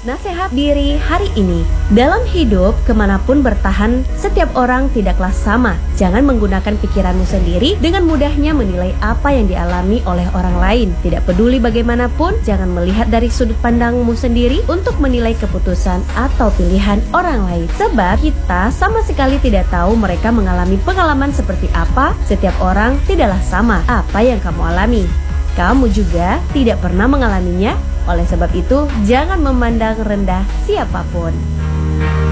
Nasihat diri hari ini. Dalam hidup, kemanapun bertahan, setiap orang tidaklah sama. Jangan menggunakan pikiranmu sendiri dengan mudahnya menilai apa yang dialami oleh orang lain. Tidak peduli bagaimanapun, jangan melihat dari sudut pandangmu sendiri untuk menilai keputusan atau pilihan orang lain. Sebab kita sama sekali tidak tahu mereka mengalami pengalaman seperti apa. Setiap orang tidaklah sama apa yang kamu alami. Kamu juga tidak pernah mengalaminya. Oleh sebab itu, jangan memandang rendah siapapun.